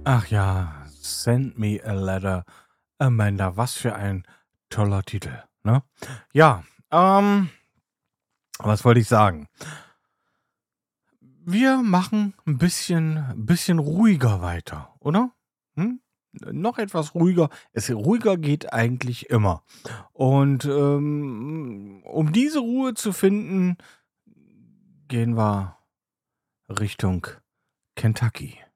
Ach ja, „Send Me a Letter, Amanda", was für ein toller Titel, ne? Ja, was wollte ich sagen? Wir machen ein bisschen ruhiger weiter, oder? Hm? Noch etwas ruhiger. Ruhiger geht eigentlich immer. Und, um diese Ruhe zu finden, gehen wir Richtung Kentucky.